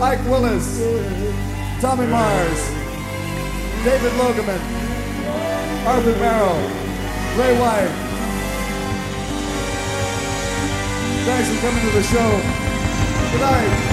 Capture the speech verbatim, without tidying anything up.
Mike Willis, Tommy Mars, David Logeman, Arthur Merrill, Ray White. Thanks for coming to the show. Good night.